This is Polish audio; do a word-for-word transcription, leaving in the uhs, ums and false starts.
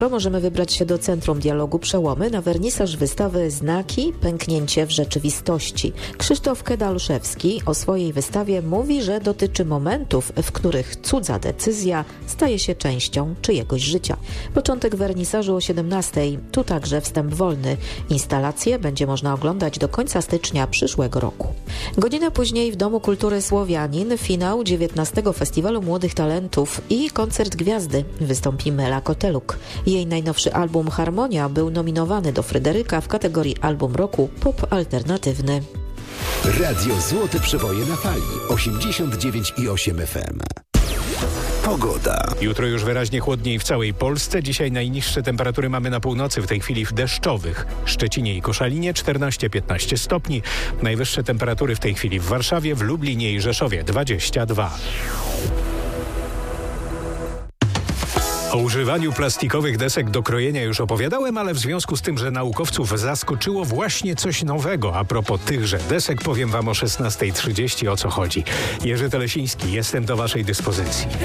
Możemy wybrać się do Centrum Dialogu Przełomy na wernisaż wystawy Znaki, pęknięcie w rzeczywistości. Krzysztof Kedalszewski o swojej wystawie mówi, że dotyczy momentów, w których cudza decyzja staje się częścią czyjegoś życia. Początek wernisażu o siedemnastej. Tu także wstęp wolny. Instalację będzie można oglądać do końca stycznia przyszłego roku. Godzinę później w Domu Kultury Słowianin finał dziewiętnastego Festiwalu Młodych Talentów i koncert gwiazdy. Wystąpi Mela Koteluk. Jej najnowszy album Harmonia był nominowany do Fryderyka w kategorii Album Roku Pop Alternatywny. Radio Złote Przeboje na fali osiemdziesiąt dziewięć i osiem F M. Pogoda. Jutro już wyraźnie chłodniej w całej Polsce. Dzisiaj najniższe temperatury mamy na północy, w tej chwili w deszczowych Szczecinie i Koszalinie czternaście piętnaście stopni. Najwyższe temperatury w tej chwili w Warszawie, w Lublinie i Rzeszowie dwadzieścia dwa. O używaniu plastikowych desek do krojenia już opowiadałem, ale w związku z tym, że naukowców zaskoczyło właśnie coś nowego. A propos tychże desek powiem wam o szesnasta trzydzieści, o co chodzi. Jerzy Telesiński, jestem do waszej dyspozycji.